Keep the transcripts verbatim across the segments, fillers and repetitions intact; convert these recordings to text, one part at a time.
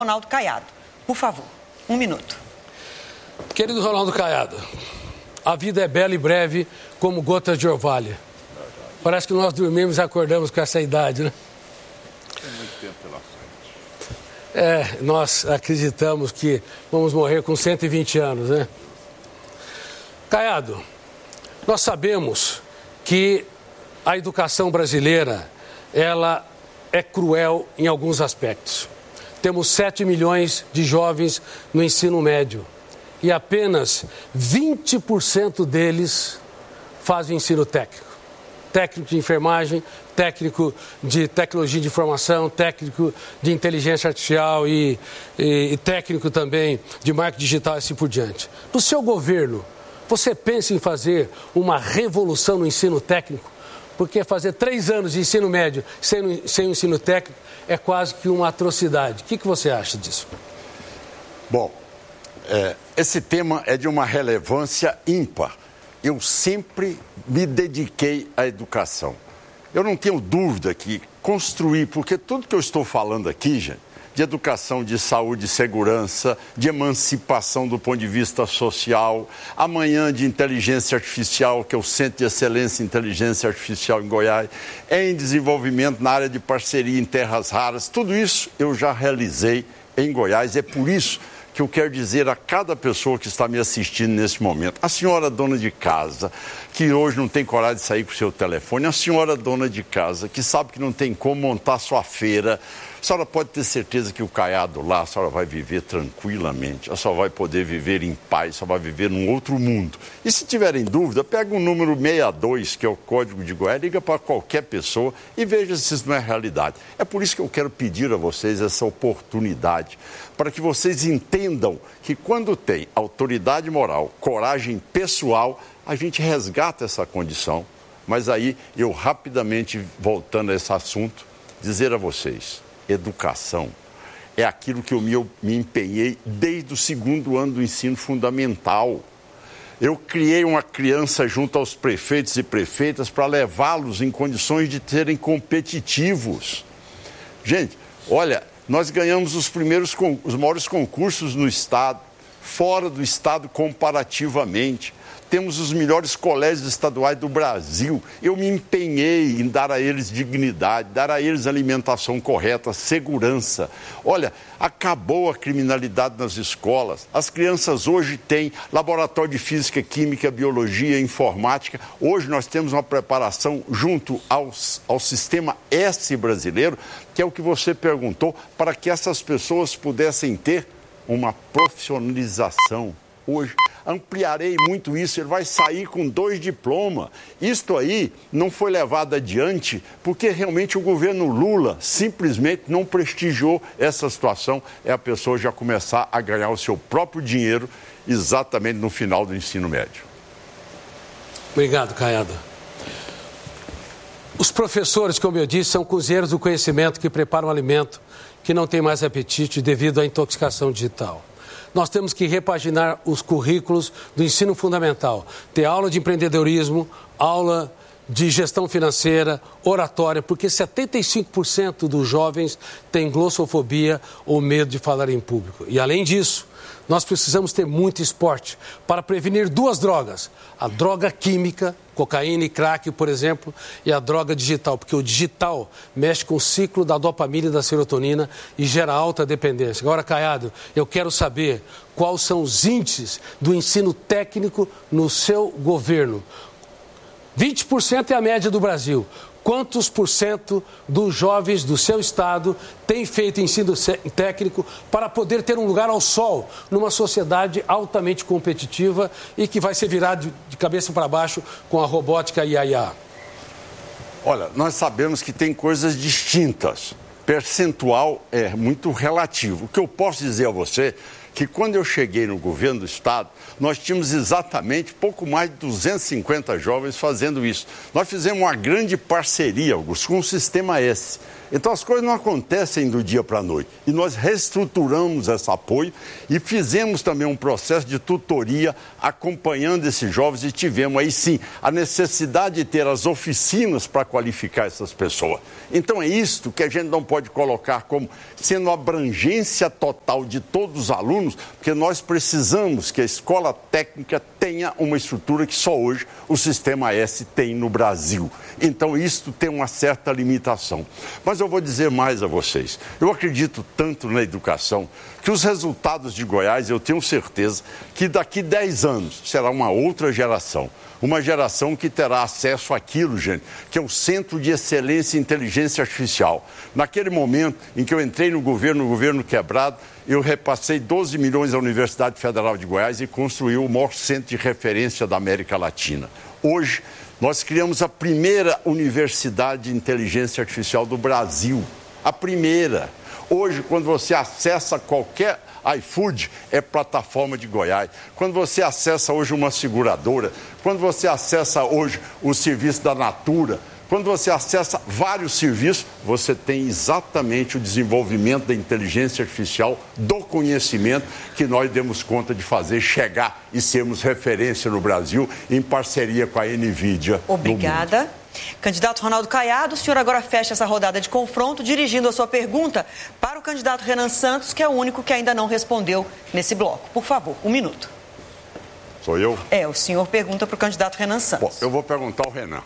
Ronaldo Caiado. Por favor, um minuto. Querido Ronaldo Caiado, a vida é bela e breve como gotas de orvalho. Parece que nós dormimos e acordamos com essa idade, né? Tem muito tempo pela frente. É, nós acreditamos que vamos morrer com cento e vinte anos, né? Caiado, nós sabemos que a educação brasileira, ela é cruel em alguns aspectos. Temos sete milhões de jovens no ensino médio e apenas vinte por cento deles fazem ensino técnico. Técnico de enfermagem, técnico de tecnologia de informação, técnico de inteligência artificial e, e, e técnico também de marketing digital e assim por diante. No seu governo, você pensa em fazer uma revolução no ensino técnico? Porque fazer três anos de ensino médio sem, sem o ensino técnico é quase que uma atrocidade. O que, que você acha disso? Bom, é, esse tema é de uma relevância ímpar. Eu sempre me dediquei à educação. Eu não tenho dúvida que construir, porque tudo que eu estou falando aqui, gente, de educação, de saúde, de segurança, de emancipação do ponto de vista social, amanhã de inteligência artificial, que é o Centro de Excelência em Inteligência Artificial em Goiás, em desenvolvimento na área de parceria em terras raras, tudo isso eu já realizei em Goiás. É por isso que eu quero dizer a cada pessoa que está me assistindo nesse momento, a senhora dona de casa, que hoje não tem coragem de sair com o seu telefone, a senhora dona de casa, que sabe que não tem como montar sua feira, a senhora pode ter certeza que o Caiado lá, a senhora vai viver tranquilamente, a senhora vai poder viver em paz, a senhora vai viver num outro mundo. E se tiverem dúvida, pega o número sessenta e dois, que é o código de Goiás, liga para qualquer pessoa e veja se isso não é realidade. É por isso que eu quero pedir a vocês essa oportunidade, para que vocês entendam que quando tem autoridade moral, coragem pessoal, a gente resgata essa condição. Mas aí, eu rapidamente, voltando a esse assunto, dizer a vocês, educação é aquilo que eu me, eu me empenhei desde o segundo ano do ensino fundamental. Eu criei uma criança junto aos prefeitos e prefeitas para levá-los em condições de serem competitivos. Gente, olha, nós ganhamos os primeiros, os maiores concursos no estado, fora do estado comparativamente. Temos os melhores colégios estaduais do Brasil. Eu me empenhei em dar a eles dignidade, dar a eles alimentação correta, segurança. Olha, acabou a criminalidade nas escolas. As crianças hoje têm laboratório de física, química, biologia, informática. Hoje nós temos uma preparação junto ao, ao sistema S brasileiro, que é o que você perguntou, para que essas pessoas pudessem ter uma profissionalização. Hoje, ampliarei muito isso, ele vai sair com dois diplomas. Isto aí não foi levado adiante porque realmente o governo Lula simplesmente não prestigiou essa situação. É a pessoa já começar a ganhar o seu próprio dinheiro exatamente no final do ensino médio. Obrigado, Caiado. Os professores, como eu disse, são cozinheiros do conhecimento que preparam um alimento que não tem mais apetite devido à intoxicação digital. Nós temos que repaginar os currículos do ensino fundamental, ter aula de empreendedorismo, aula de gestão financeira, oratória, porque setenta e cinco por cento dos jovens têm glossofobia ou medo de falar em público. E além disso, nós precisamos ter muito esporte para prevenir duas drogas, a droga química, cocaína e crack, por exemplo, e a droga digital, porque o digital mexe com o ciclo da dopamina e da serotonina e gera alta dependência. Agora, Caiado, eu quero saber quais são os índices do ensino técnico no seu governo. vinte por cento é a média do Brasil. Quantos por cento dos jovens do seu estado têm feito ensino técnico para poder ter um lugar ao sol numa sociedade altamente competitiva e que vai ser virada de cabeça para baixo com a robótica e a I A? Olha, nós sabemos que tem coisas distintas. Percentual é muito relativo. O que eu posso dizer a você que quando eu cheguei no governo do Estado, nós tínhamos exatamente pouco mais de duzentos e cinquenta jovens fazendo isso. Nós fizemos uma grande parceria, Augusto, com o Sistema S. Então as coisas não acontecem do dia para a noite. E nós reestruturamos esse apoio e fizemos também um processo de tutoria acompanhando esses jovens e tivemos aí sim a necessidade de ter as oficinas para qualificar essas pessoas. Então é isto que a gente não pode colocar como sendo a abrangência total de todos os alunos, porque nós precisamos que a escola técnica tenha uma estrutura que só hoje o Sistema S tem no Brasil. Então isto tem uma certa limitação. Mas eu vou dizer mais a vocês. Eu acredito tanto na educação que os resultados de Goiás, eu tenho certeza que daqui dez anos será uma outra geração. Uma geração que terá acesso àquilo, gente, que é o Centro de Excelência em Inteligência Artificial. Naquele momento em que eu entrei no governo, no governo quebrado, eu repassei doze milhões à Universidade Federal de Goiás e construí o maior centro de referência da América Latina. Hoje, nós criamos a primeira Universidade de Inteligência Artificial do Brasil. A primeira. Hoje, quando você acessa qualquer iFood, é plataforma de Goiás. Quando você acessa hoje uma seguradora, quando você acessa hoje o serviço da Natura, quando você acessa vários serviços, você tem exatamente o desenvolvimento da inteligência artificial, do conhecimento que nós demos conta de fazer chegar e sermos referência no Brasil em parceria com a NVIDIA. Obrigada. Candidato Ronaldo Caiado, o senhor agora fecha essa rodada de confronto, dirigindo a sua pergunta para o candidato Renan Santos, que é o único que ainda não respondeu nesse bloco. Por favor, um minuto. Sou eu? É, o senhor pergunta para o candidato Renan Santos. Bom, eu vou perguntar ao Renan.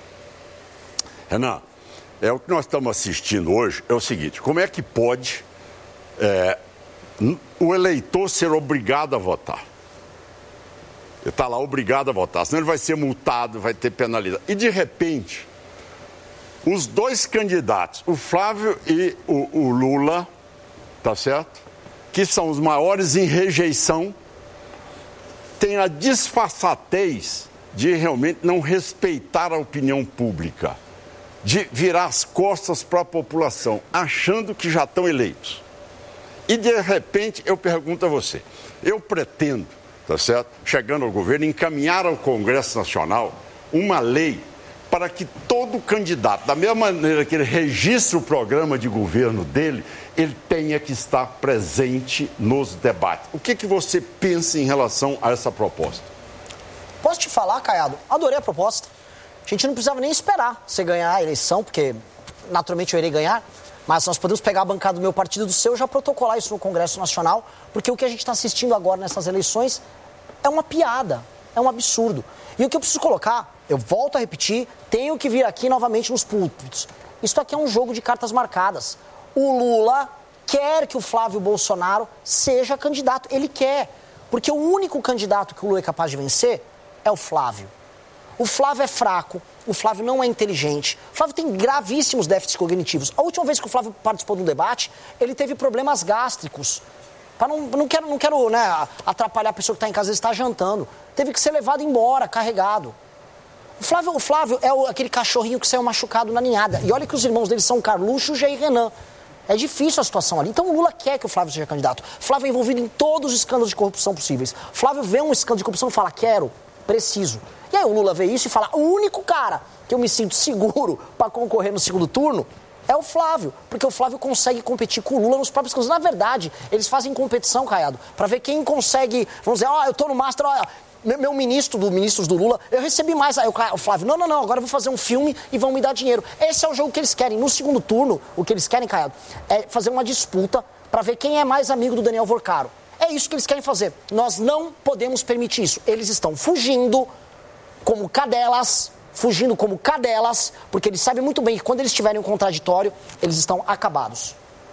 Renan, é, o que nós estamos assistindo hoje é o seguinte: como é que pode é, o eleitor ser obrigado a votar? Ele está lá obrigado a votar, senão ele vai ser multado, vai ter penalidade. E, de repente, os dois candidatos, o Flávio e o, o Lula, tá certo? Que são os maiores em rejeição, têm a disfarçatez de realmente não respeitar a opinião pública, de virar as costas para a população, achando que já estão eleitos. E, de repente, eu pergunto a você, eu pretendo, tá certo? Chegando ao governo, encaminhar ao Congresso Nacional uma lei para que todo candidato, da mesma maneira que ele registra o programa de governo dele, ele tenha que estar presente nos debates. O que, que você pensa em relação a essa proposta? Posso te falar, Caiado? Adorei a proposta. A gente não precisava nem esperar você ganhar a eleição, porque naturalmente eu irei ganhar, mas nós podemos pegar a bancada do meu partido e do seu e já protocolar isso no Congresso Nacional, porque o que a gente está assistindo agora nessas eleições é uma piada, é um absurdo. E o que eu preciso colocar, eu volto a repetir, tenho que vir aqui novamente nos púlpitos. Isso aqui é um jogo de cartas marcadas. O Lula quer que o Flávio Bolsonaro seja candidato, ele quer, porque o único candidato que o Lula é capaz de vencer é o Flávio. O Flávio é fraco, o Flávio não é inteligente, o Flávio tem gravíssimos déficits cognitivos. A última vez que o Flávio participou de um debate, ele teve problemas gástricos. Pra não, não quero, não quero né, atrapalhar a pessoa que está em casa, ele está jantando. Teve que ser levado embora, carregado. O Flávio, o Flávio é o, aquele cachorrinho que saiu machucado na ninhada. E olha que os irmãos dele são Carluxo, Jair e Renan. É difícil a situação ali. Então o Lula quer que o Flávio seja candidato. Flávio é envolvido em todos os escândalos de corrupção possíveis. Flávio vê um escândalo de corrupção e fala, quero, preciso. E aí o Lula vê isso e fala, o único cara que eu me sinto seguro para concorrer no segundo turno é o Flávio, porque o Flávio consegue competir com o Lula nos próprios casos. Na verdade, eles fazem competição, Caiado, para ver quem consegue, vamos dizer, ó, oh, eu tô no Master, ó, meu, meu ministro do ministros do Lula, eu recebi mais. Aí o Flávio, não, não, não, agora eu vou fazer um filme e vão me dar dinheiro. Esse é o jogo que eles querem. No segundo turno, o que eles querem, Caiado, é fazer uma disputa para ver quem é mais amigo do Daniel Vorcaro. É isso que eles querem fazer. Nós não podemos permitir isso. Eles estão fugindo como cadelas, fugindo como cadelas, porque eles sabem muito bem que quando eles tiverem um contraditório, eles estão acabados.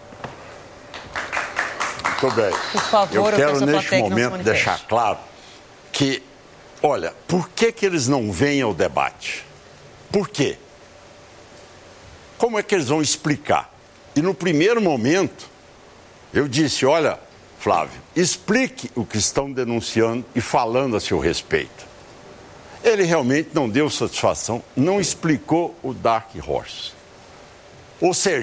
Muito bem. Por favor, eu quero eu neste momento deixar claro que, olha, por que que eles não vêm ao debate? Por quê? Como é que eles vão explicar? E no primeiro momento, eu disse, olha, Flávio, explique o que estão denunciando e falando a seu respeito. Ele realmente não deu satisfação, não explicou o Dark Horse. Ou seja,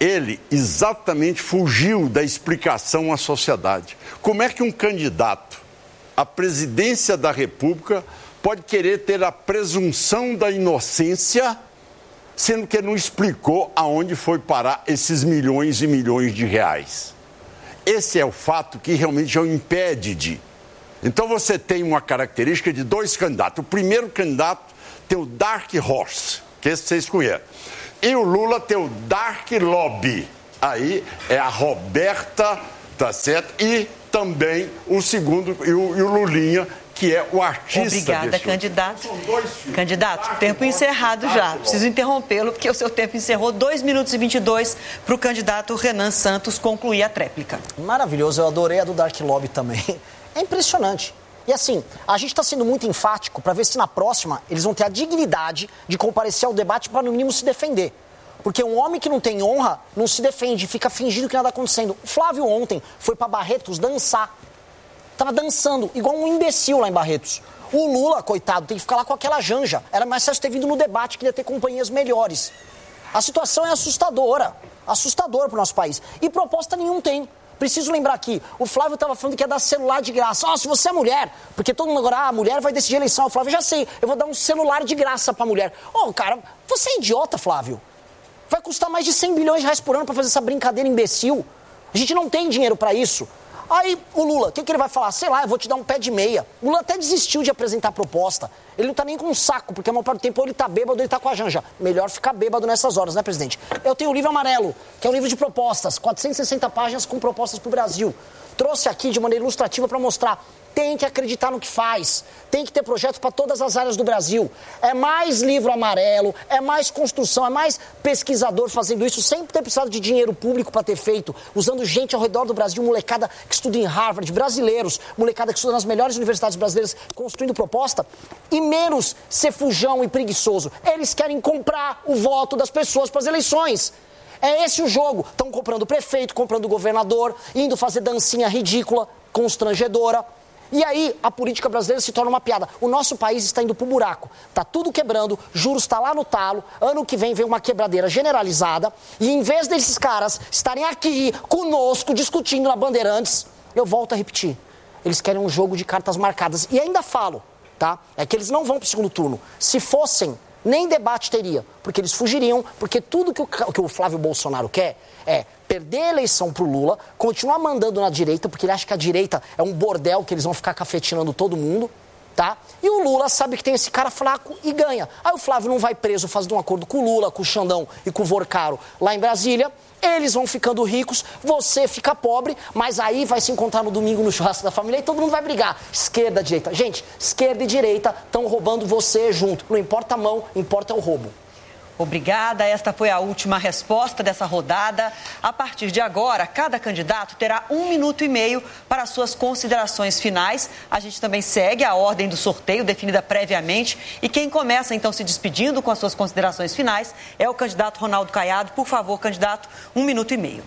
ele exatamente fugiu da explicação à sociedade. Como é que um candidato à presidência da República pode querer ter a presunção da inocência, sendo que não explicou aonde foi parar esses milhões e milhões de reais? Esse é o fato que realmente já o impede de... Então você tem uma característica de dois candidatos. O primeiro candidato tem o Dark Horse, que esse vocês conhecem. E o Lula tem o Dark Lobby. Aí é a Roberta, tá certo? E também o segundo, e o, e o Lulinha, que é o artista. Obrigada, candidato. Candidato, tempo encerrado já. Preciso interrompê-lo, porque o seu tempo encerrou. dois minutos e vinte e dois para o candidato Renan Santos concluir a tréplica. Maravilhoso, eu adorei a do Dark Lobby também. É impressionante. E assim, a gente está sendo muito enfático para ver se na próxima eles vão ter a dignidade de comparecer ao debate para no mínimo se defender. Porque um homem que não tem honra não se defende, fica fingindo que nada está acontecendo. O Flávio ontem foi para Barretos dançar. Tava dançando, igual um imbecil lá em Barretos. O Lula, coitado, tem que ficar lá com aquela janja. Era mais fácil ter vindo no debate, queria ter companhias melhores. A situação é assustadora. Assustadora para o nosso país. E proposta nenhum tem. Preciso lembrar aqui, o Flávio estava falando que ia dar celular de graça. Ó, oh, se você é mulher, porque todo mundo agora, ah, a mulher vai decidir a eleição. O Flávio, já sei, eu vou dar um celular de graça pra mulher. Ô, oh, cara, você é idiota, Flávio. Vai custar mais de cem bilhões de reais por ano pra fazer essa brincadeira imbecil. A gente não tem dinheiro pra isso. Aí o Lula, o que, que ele vai falar? Sei lá, eu vou te dar um pé de meia. O Lula até desistiu de apresentar a proposta. Ele não tá nem com um saco, porque a maior parte do tempo ou ele tá bêbado ou ele tá com a janja. Melhor ficar bêbado nessas horas, né, presidente? Eu tenho o livro amarelo, que é um livro de propostas, quatrocentas e sessenta páginas com propostas pro Brasil. Trouxe aqui de maneira ilustrativa para mostrar. Tem que acreditar no que faz. Tem que ter projetos para todas as áreas do Brasil. É mais livro amarelo, é mais construção, é mais pesquisador fazendo isso, sem ter precisado de dinheiro público para ter feito, usando gente ao redor do Brasil, molecada que estuda em Harvard, brasileiros, molecada que estuda nas melhores universidades brasileiras, construindo proposta, e menos ser fujão e preguiçoso. Eles querem comprar o voto das pessoas para as eleições. É esse o jogo. Estão comprando o prefeito, comprando o governador, indo fazer dancinha ridícula, constrangedora. E aí, a política brasileira se torna uma piada. O nosso país está indo pro buraco. Tá tudo quebrando, juros está lá no talo. Ano que vem vem uma quebradeira generalizada. E em vez desses caras estarem aqui conosco, discutindo na Bandeirantes, eu volto a repetir. Eles querem um jogo de cartas marcadas. E ainda falo, tá? É que eles não vão pro segundo turno. Se fossem, nem debate teria. Porque eles fugiriam, porque tudo que o, que o Flávio Bolsonaro quer é perder a eleição pro Lula, continuar mandando na direita, porque ele acha que a direita é um bordel que eles vão ficar cafetinando todo mundo, tá? E o Lula sabe que tem esse cara fraco e ganha. Aí o Flávio não vai preso fazendo um acordo com o Lula, com o Xandão e com o Vorcaro lá em Brasília. Eles vão ficando ricos, você fica pobre, mas aí vai se encontrar no domingo no churrasco da família e todo mundo vai brigar. Esquerda, direita. Gente, esquerda e direita estão roubando você junto. Não importa a mão, importa o roubo. Obrigada. Esta foi a última resposta dessa rodada. A partir de agora, cada candidato terá um minuto e meio para suas considerações finais. A gente também segue a ordem do sorteio definida previamente. E quem começa, então, se despedindo com as suas considerações finais é o candidato Ronaldo Caiado. Por favor, candidato, um minuto e meio.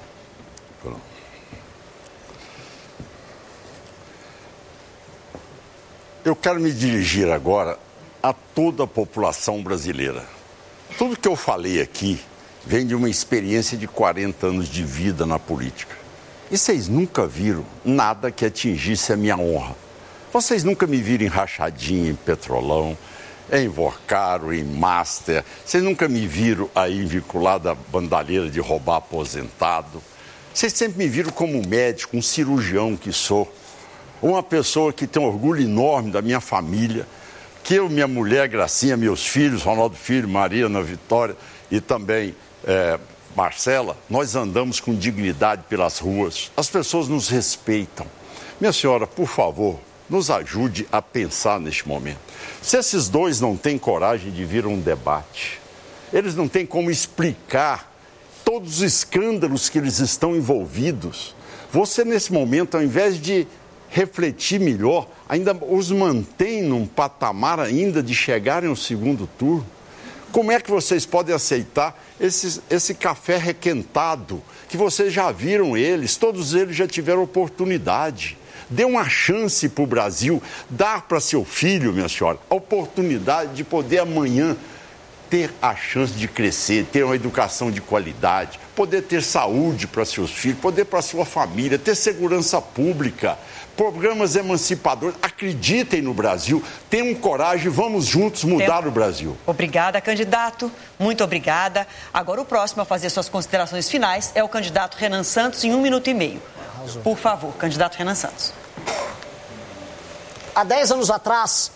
Eu quero me dirigir agora a toda a população brasileira. Tudo que eu falei aqui vem de uma experiência de quarenta anos de vida na política. E vocês nunca viram nada que atingisse a minha honra. Vocês nunca me viram em rachadinha, em Petrolão, em Vorcaro, em Master. Vocês nunca me viram aí vinculado à bandalheira de roubar aposentado. Vocês sempre me viram como médico, um cirurgião que sou. Uma pessoa que tem um orgulho enorme da minha família. Que eu, minha mulher, Gracinha, meus filhos, Ronaldo Filho, Maria, Ana Vitória e também é, Marcela, nós andamos com dignidade pelas ruas. As pessoas nos respeitam. Minha senhora, por favor, nos ajude a pensar neste momento. Se esses dois não têm coragem de vir a um debate, eles não têm como explicar todos os escândalos que eles estão envolvidos. Você, nesse momento, ao invés de refletir melhor, ainda os mantém num patamar ainda de chegarem ao segundo turno? Como é que vocês podem aceitar esse, esse café requentado, que vocês já viram eles, todos eles já tiveram oportunidade? Dê uma chance para o Brasil, dar para seu filho, minha senhora, a oportunidade de poder amanhã ter a chance de crescer, ter uma educação de qualidade, poder ter saúde para seus filhos, poder para sua família, ter segurança pública, programas emancipadores. Acreditem no Brasil, tenham coragem, vamos juntos mudar Tempo. o Brasil. Obrigada, candidato. Muito obrigada. Agora o próximo a fazer suas considerações finais é o candidato Renan Santos, em um minuto e meio. Por favor, candidato Renan Santos. Há dez anos atrás,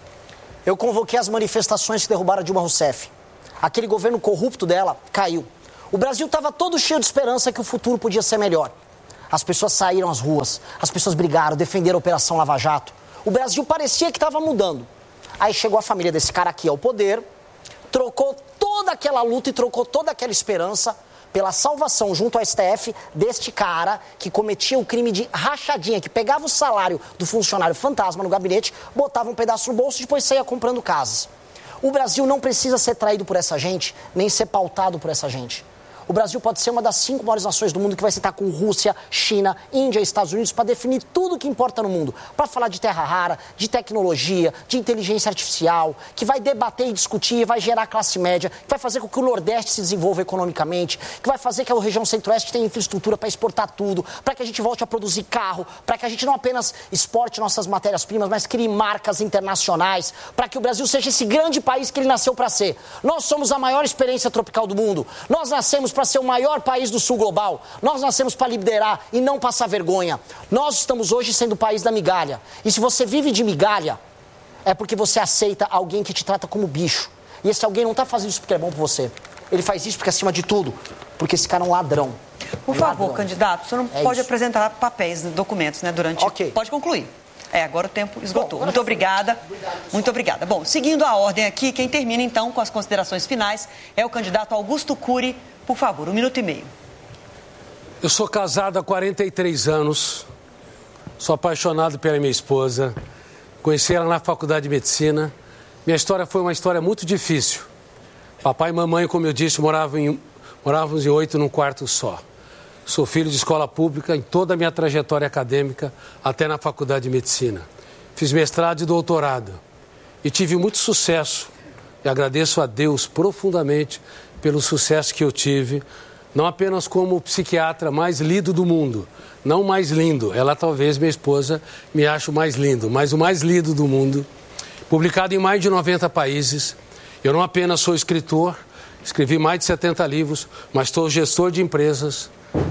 eu convoquei as manifestações que derrubaram Dilma Rousseff. Aquele governo corrupto dela caiu. O Brasil estava todo cheio de esperança que o futuro podia ser melhor. As pessoas saíram às ruas, as pessoas brigaram, defenderam a Operação Lava Jato. O Brasil parecia que estava mudando. Aí chegou a família desse cara aqui ao poder, trocou toda aquela luta e trocou toda aquela esperança pela salvação junto ao S T F deste cara que cometia o crime de rachadinha, que pegava o salário do funcionário fantasma no gabinete, botava um pedaço no bolso e depois saía comprando casas. O Brasil não precisa ser traído por essa gente, nem ser pautado por essa gente. O Brasil pode ser uma das cinco maiores nações do mundo que vai sentar com Rússia, China, Índia e Estados Unidos para definir tudo o que importa no mundo. Para falar de terra rara, de tecnologia, de inteligência artificial, que vai debater e discutir, vai gerar classe média, que vai fazer com que o Nordeste se desenvolva economicamente, que vai fazer que a região Centro-Oeste tenha infraestrutura para exportar tudo, para que a gente volte a produzir carro, para que a gente não apenas exporte nossas matérias-primas, mas crie marcas internacionais, para que o Brasil seja esse grande país que ele nasceu para ser. Nós somos a maior experiência tropical do mundo. Nós nascemos para ser o maior país do sul global. Nós nascemos para liderar e não passar vergonha. Nós estamos hoje sendo o país da migalha. E se você vive de migalha, é porque você aceita alguém que te trata como bicho. E esse alguém não está fazendo isso porque é bom para você. Ele faz isso porque, acima de tudo, porque esse cara é um ladrão. Por um favor, ladrão. Candidato, o senhor não é pode isso. apresentar papéis, documentos, né, durante... Ok. Pode concluir. É, agora o tempo esgotou. Bom, Muito obrigada. Muito obrigada. Bom, seguindo a ordem aqui, quem termina então com as considerações finais é o candidato Augusto Cury. Por favor, um minuto e meio. Eu sou casado há quarenta e três anos, sou apaixonado pela minha esposa, conheci ela na faculdade de medicina. Minha história foi uma história muito difícil. Papai e mamãe, como eu disse, moravam em, morávamos em oito num quarto só. Sou filho de escola pública em toda a minha trajetória acadêmica, até na faculdade de medicina. Fiz mestrado e doutorado e tive muito sucesso. E agradeço a Deus profundamente pelo sucesso que eu tive, não apenas como psiquiatra mais lido do mundo, não o mais lindo, ela talvez, minha esposa, me ache o mais lindo, mas o mais lido do mundo, publicado em mais de noventa países. Eu não apenas sou escritor, escrevi mais de setenta livros, mas sou gestor de empresas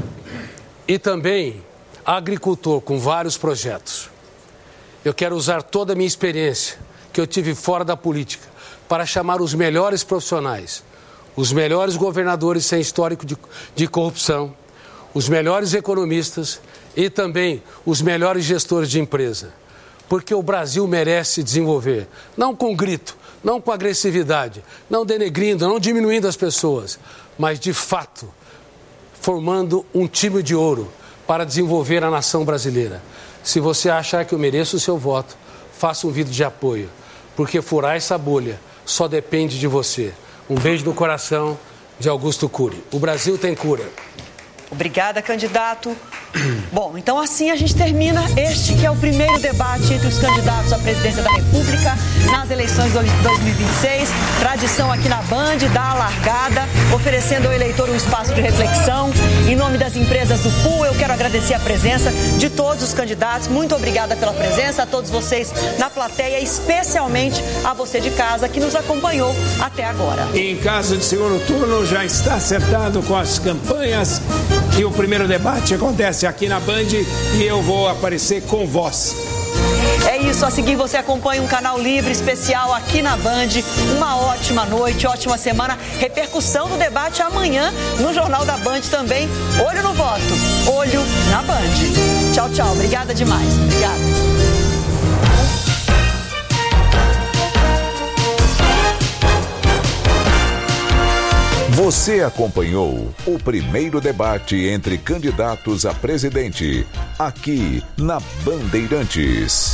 e também agricultor com vários projetos. Eu quero usar toda a minha experiência que eu tive fora da política para chamar os melhores profissionais, os melhores governadores sem histórico de, de corrupção, os melhores economistas e também os melhores gestores de empresa. Porque o Brasil merece desenvolver, não com grito, não com agressividade, não denegrindo, não diminuindo as pessoas, mas de fato formando um time de ouro para desenvolver a nação brasileira. Se você achar que eu mereço o seu voto, faça um vídeo de apoio, porque furar essa bolha só depende de você. Um beijo no coração de Augusto Cury. O Brasil tem cura. Obrigada, candidato. Bom, então assim a gente termina este que é o primeiro debate entre os candidatos à presidência da República nas eleições de dois mil e vinte e seis. Tradição aqui na Band, da largada, oferecendo ao eleitor um espaço de reflexão. Em nome das empresas do Pool, eu quero agradecer a presença de todos os candidatos. Muito obrigada pela presença, a todos vocês na plateia, especialmente a você de casa que nos acompanhou até agora. Em caso de segundo turno, já está acertado com as campanhas que o primeiro debate acontece aqui na Band e eu vou aparecer com voz. É isso, a seguir você acompanha um canal livre especial aqui na Band. Uma ótima noite, ótima semana. Repercussão do debate amanhã no Jornal da Band também. Olho no voto, olho na Band. Tchau, tchau. Obrigada demais. Obrigada. Você acompanhou o primeiro debate entre candidatos a presidente, aqui na Bandeirantes.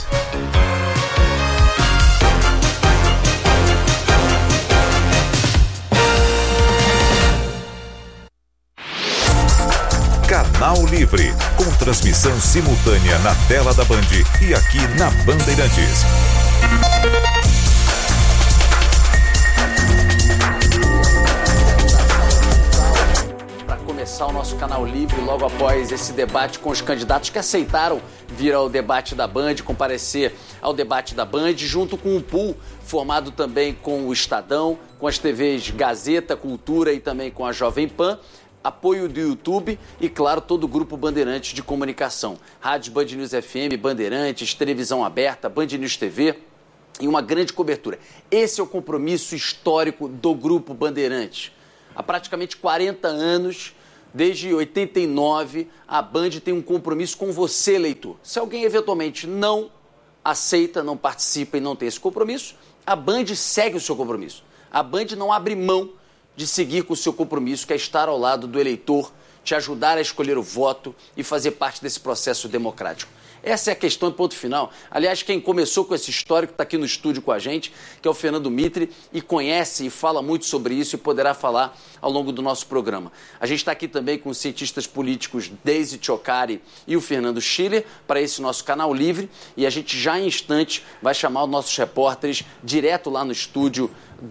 Canal Livre, com transmissão simultânea na tela da Band e aqui na Bandeirantes. acessar o nosso canal Livre logo após esse debate com os candidatos que aceitaram vir ao debate da Band, comparecer ao debate da Band, junto com um pool formado também com o Estadão, com as T Vs Gazeta, Cultura e também com a Jovem Pan, apoio do YouTube e, claro, todo o grupo Bandeirantes de comunicação. Rádio Band News F M, Bandeirantes, televisão aberta, Band News T V e uma grande cobertura. Esse é o compromisso histórico do grupo Bandeirantes. Há praticamente quarenta anos, desde oitenta e nove, a Band tem um compromisso com você, leitor. Se alguém eventualmente não aceita, não participa e não tem esse compromisso, a Band segue o seu compromisso. A Band não abre mão de seguir com o seu compromisso, que é estar ao lado do eleitor, te ajudar a escolher o voto e fazer parte desse processo democrático. Essa é a questão, ponto final. Aliás, quem começou com esse histórico está aqui no estúdio com a gente, que é o Fernando Mitre, e conhece e fala muito sobre isso e poderá falar ao longo do nosso programa. A gente está aqui também com os cientistas políticos Deise Ciocari e o Fernando Schiller para esse nosso canal Livre, e a gente já em instante vai chamar os nossos repórteres direto lá no estúdio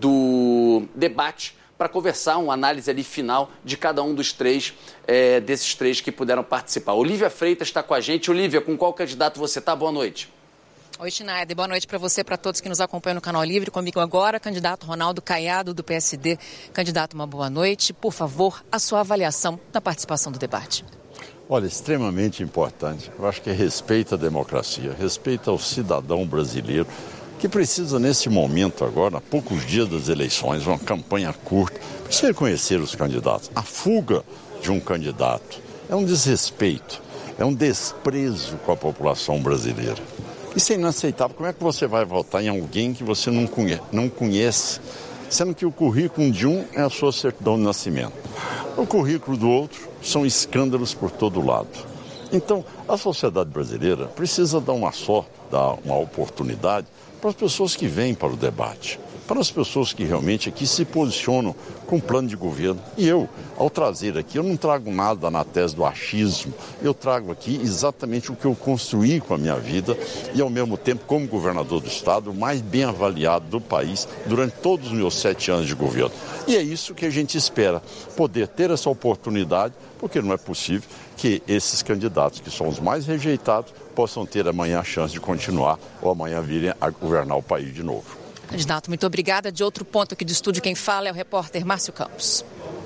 do debate para conversar, uma análise ali final de cada um dos três, é, desses três que puderam participar. Olívia Freitas está com a gente. Olívia, com qual candidato você está? Boa noite. Oi, Schneider. Boa noite para você, para todos que nos acompanham no Canal Livre. Comigo agora, candidato Ronaldo Caiado, do P S D. Candidato, uma boa noite. Por favor, a sua avaliação da participação do debate. Olha, extremamente importante. Eu acho que é respeito à democracia, respeito ao cidadão brasileiro, que precisa, nesse momento agora, há poucos dias das eleições, uma campanha curta, precisa conhecer os candidatos. A fuga de um candidato é um desrespeito, é um desprezo com a população brasileira. Isso é inaceitável. Como é que você vai votar em alguém que você não conhece, não conhece, sendo que o currículo de um é a sua certidão de nascimento? O currículo do outro são escândalos por todo lado. Então, a sociedade brasileira precisa dar uma sorte, dar uma oportunidade para as pessoas que vêm para o debate, para as pessoas que realmente aqui se posicionam com plano de governo. E eu, ao trazer aqui, eu não trago nada na tese do achismo, eu trago aqui exatamente o que eu construí com a minha vida e, ao mesmo tempo, como governador do Estado, o mais bem avaliado do país durante todos os meus sete anos de governo. E é isso que a gente espera, poder ter essa oportunidade, porque não é possível que esses candidatos, que são os mais rejeitados, possam ter amanhã a chance de continuar ou amanhã virem a governar o país de novo. Candidato, muito obrigada. De outro ponto aqui do estúdio, quem fala é o repórter Márcio Campos.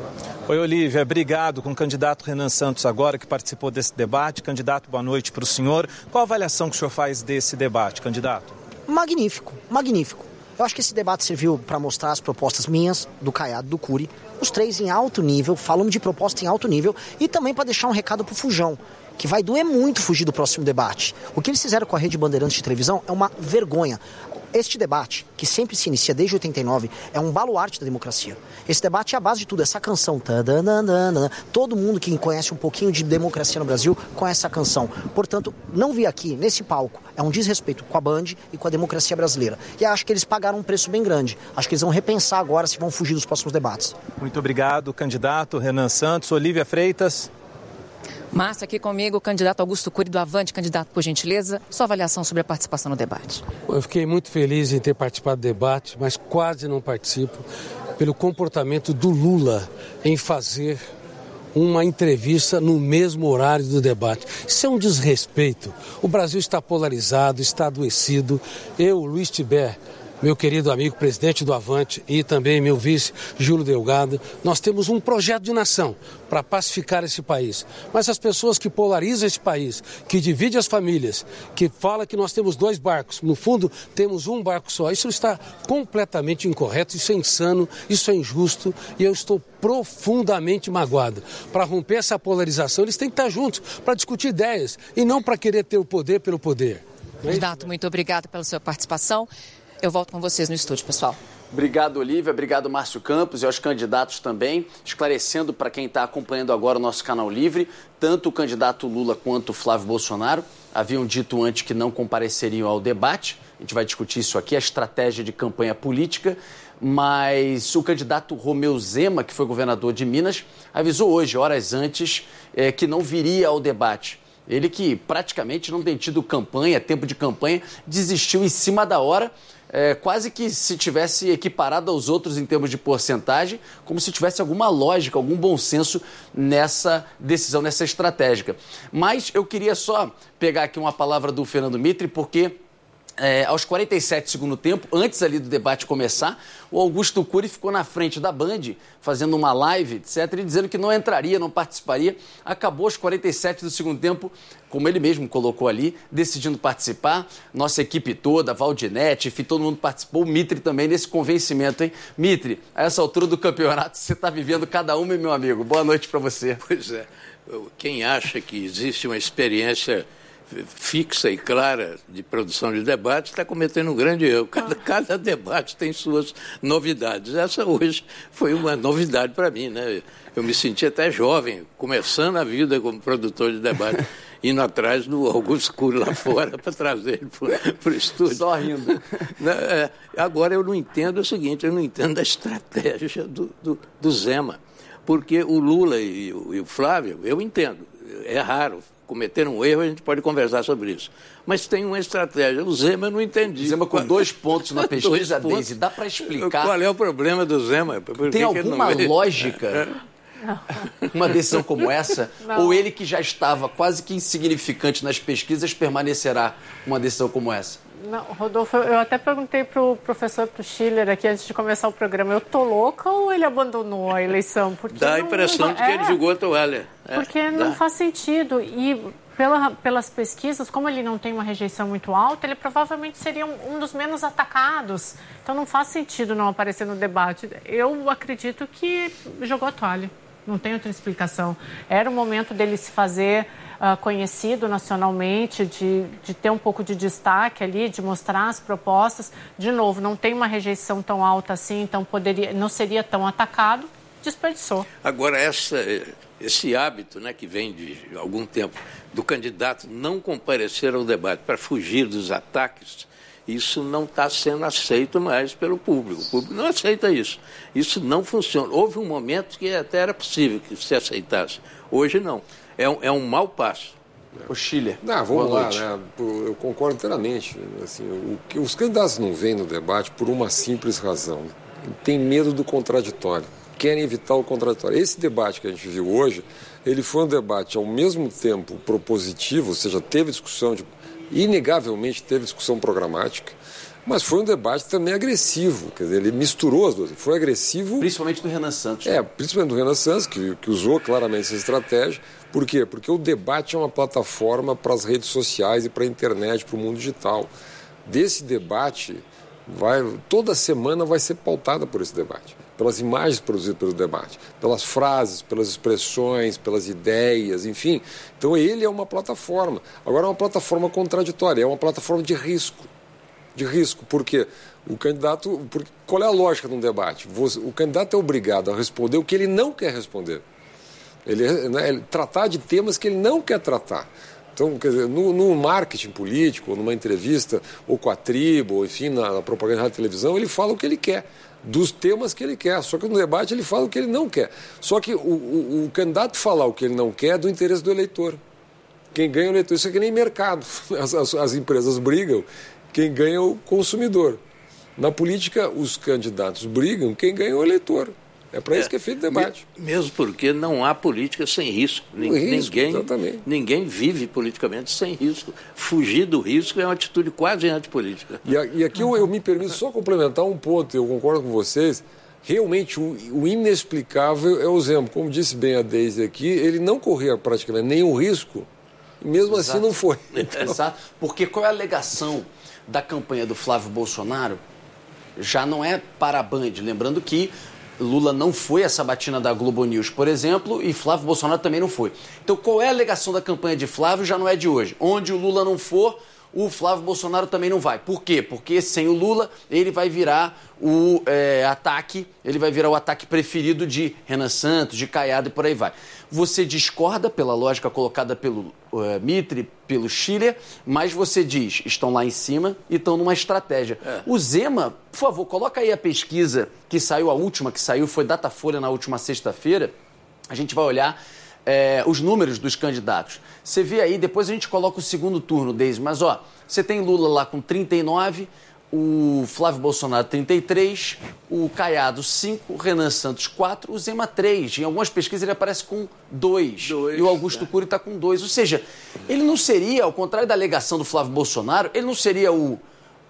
Oi, Olívia, obrigado. Com o candidato Renan Santos agora, que participou desse debate. Candidato, boa noite para o senhor. Qual a avaliação que o senhor faz desse debate, candidato? Magnífico, magnífico. Eu acho que esse debate serviu para mostrar as propostas minhas, do Caiado, do Cury, os três em alto nível, falando de proposta em alto nível, e também para deixar um recado para o Fujão, que vai doer muito fugir do próximo debate. O que eles fizeram com a Rede Bandeirantes de televisão é uma vergonha. Este debate, que sempre se inicia desde oitenta e nove, é um baluarte da democracia. Esse debate é a base de tudo, essa canção. Todo mundo que conhece um pouquinho de democracia no Brasil conhece essa canção. Portanto, não vir aqui, nesse palco, é um desrespeito com a Band e com a democracia brasileira. E acho que eles pagaram um preço bem grande. Acho que eles vão repensar agora se vão fugir dos próximos debates. Muito obrigado, candidato Renan Santos. Olívia Freitas. Márcio, aqui comigo, o candidato Augusto Cury, do Avante. Candidato, por gentileza, sua avaliação sobre a participação no debate. Eu fiquei muito feliz em ter participado do debate, mas quase não participo pelo comportamento do Lula em fazer uma entrevista no mesmo horário do debate. Isso é um desrespeito. O Brasil está polarizado, está adoecido. Eu, Luiz Tiber, meu querido amigo presidente do Avante, e também meu vice, Júlio Delgado, nós temos um projeto de nação para pacificar esse país. Mas as pessoas que polarizam esse país, que dividem as famílias, que falam que nós temos dois barcos, no fundo temos um barco só, isso está completamente incorreto, isso é insano, isso é injusto, e eu estou profundamente magoado. Para romper essa polarização, eles têm que estar juntos para discutir ideias e não para querer ter o poder pelo poder. Candidato, muito obrigado pela sua participação. Eu volto com vocês no estúdio, pessoal. Obrigado, Olívia. Obrigado, Márcio Campos, e aos candidatos também. Esclarecendo para quem está acompanhando agora o nosso Canal Livre, tanto o candidato Lula quanto o Flávio Bolsonaro haviam dito antes que não compareceriam ao debate. A gente vai discutir isso aqui, a estratégia de campanha política. Mas o candidato Romeu Zema, que foi governador de Minas, avisou hoje, horas antes, é, que não viria ao debate. Ele que praticamente não tem tido campanha, tempo de campanha, desistiu em cima da hora, é, quase que se tivesse equiparado aos outros em termos de porcentagem, como se tivesse alguma lógica, algum bom senso nessa decisão, nessa estratégia. Mas eu queria só pegar aqui uma palavra do Fernando Mitre, porque é, aos quarenta e sete do segundo tempo, antes ali do debate começar, o Augusto Cury ficou na frente da Band, fazendo uma live, etcétera, e dizendo que não entraria, não participaria. Acabou aos quarenta e sete do segundo tempo, como ele mesmo colocou ali, decidindo participar. Nossa equipe toda, Valdinete, enfim, todo mundo participou. O Mitre também nesse convencimento, hein? Mitre, a essa altura do campeonato, você está vivendo cada uma, meu amigo. Boa noite para você. Pois é. Quem acha que existe uma experiência fixa e clara de produção de debate está cometendo um grande erro. Cada, cada debate tem suas novidades. Essa hoje foi uma novidade para mim, né? Eu me senti até jovem, começando a vida como produtor de debate, indo atrás do Augusto Cury lá fora para trazer ele para o estúdio. Só rindo. Agora eu não entendo o seguinte, eu não entendo a estratégia do, do, do Zema, porque o Lula e o, e o Flávio, eu entendo, é raro. Cometeram um erro, a gente pode conversar sobre isso. Mas tem uma estratégia. O Zema eu não entendi. Zema com dois pontos na pesquisa, Deise, dá para explicar? Qual é o problema do Zema? Por tem que alguma que não... lógica? Não. Uma decisão como essa? Não. Ou ele que já estava quase que insignificante nas pesquisas permanecerá uma decisão como essa? Não, Rodolfo, eu até perguntei para o professor, para o Schiller aqui antes de começar o programa, eu tô louca ou ele abandonou a eleição? Porque dá a não, impressão não, de que é, ele jogou a toalha. É, porque dá. Não faz sentido. E pela, pelas pesquisas, como ele não tem uma rejeição muito alta, ele provavelmente seria um, um dos menos atacados. Então não faz sentido não aparecer no debate. Eu acredito que jogou a toalha. Não tem outra explicação. Era o momento dele se fazer uh, conhecido nacionalmente, de, de ter um pouco de destaque ali, de mostrar as propostas. De novo, não tem uma rejeição tão alta assim, então poderia, não seria tão atacado, desperdiçou. Agora, essa, esse hábito, né, que vem de algum tempo do candidato não comparecer ao debate para fugir dos ataques, isso não está sendo aceito mais pelo público. O público não aceita isso. Isso não funciona. Houve um momento que até era possível que se aceitasse. Hoje não. É um, é um mau passo. O Chile. Não, vamos lá, né? Eu concordo inteiramente. Assim, o que os candidatos não vêm no debate por uma simples razão. Tem medo do contraditório. Querem evitar o contraditório. Esse debate que a gente viu hoje, ele foi um debate ao mesmo tempo propositivo, ou seja, teve discussão de... Inegavelmente teve discussão programática, mas foi um debate também agressivo, quer dizer, ele misturou as duas, foi agressivo... Principalmente do Renan Santos. É, principalmente do Renan Santos, que, que usou claramente essa estratégia. Por quê? Porque o debate é uma plataforma para as redes sociais e para a internet, para o mundo digital. Desse debate, vai, toda semana vai ser pautada por esse debate, pelas imagens produzidas pelo debate, pelas frases, pelas expressões, pelas ideias, enfim. Então ele é uma plataforma. Agora é uma plataforma contraditória, é uma plataforma de risco. De risco, porque o candidato... Porque, qual é a lógica de um debate? Você, o candidato é obrigado a responder o que ele não quer responder. Ele, né, ele tratar de temas que ele não quer tratar. Então, quer dizer, no, no marketing político, ou numa entrevista, ou com a tribo, ou enfim, na, na propaganda da televisão, ele fala o que ele quer, dos temas que ele quer. Só que no debate ele fala o que ele não quer. Só que o, o, o candidato falar o que ele não quer é do interesse do eleitor. Quem ganha é o eleitor. Isso é que nem mercado. As, as, as empresas brigam, quem ganha é o consumidor. Na política, os candidatos brigam, quem ganha é o eleitor. É para é, isso que é feito o debate. Mesmo porque não há política sem risco. Ninguém, risco ninguém, ninguém vive politicamente sem risco. Fugir do risco é uma atitude quase antipolítica. E, a, e aqui eu, eu me permito só complementar um ponto, eu concordo com vocês. Realmente, o, o inexplicável é o Zema. Como disse bem a Deise aqui, ele não corria praticamente nenhum risco, e mesmo Exato. assim não foi. Então... Exato. Porque qual é a alegação da campanha do Flávio Bolsonaro? Já não é para a Band. Lembrando que Lula não foi a sabatina da Globo News, por exemplo, e Flávio Bolsonaro também não foi. Então, qual é a alegação da campanha de Flávio já não é de hoje. Onde o Lula não for, o Flávio Bolsonaro também não vai. Por quê? Porque sem o Lula, ele vai virar o é, ataque, ele vai virar o ataque preferido de Renan Santos, de Caiado e por aí vai. Você discorda pela lógica colocada pelo uh, Mitre, pelo Schiller, mas você diz, estão lá em cima e estão numa estratégia. É. O Zema, por favor, coloca aí a pesquisa que saiu, a última que saiu, foi Datafolha na última sexta-feira. A gente vai olhar é, os números dos candidatos. Você vê aí, depois a gente coloca o segundo turno, Deise, mas ó, você tem Lula lá com trinta e nove, o Flávio Bolsonaro trinta e três, o Caiado cinco, o Renan Santos quatro, o Zema três. Em algumas pesquisas ele aparece com dois, e o Augusto é. Cury está com dois. Ou seja, ele não seria, ao contrário da alegação do Flávio Bolsonaro, ele não seria o,